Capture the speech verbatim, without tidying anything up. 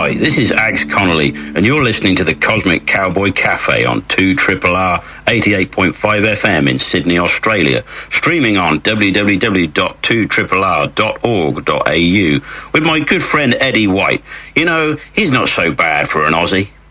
Hi, this is Ags Connolly, and you're listening to the Cosmic Cowboy Cafe on two R R R eighty-eight point five F M in Sydney, Australia, streaming on w w w dot two R R R dot org dot a u with my good friend Eddie White. You know, he's not so bad for an Aussie.